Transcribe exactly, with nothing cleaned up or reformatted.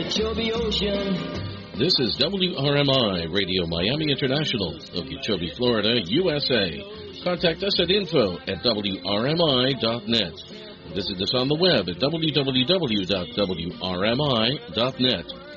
Okeechobee Ocean. This is W R M I Radio Miami International, Okeechobee, Florida, U S A. Contact us at info at W R M I dot net. Visit us on the web at w w w dot w r m i dot net.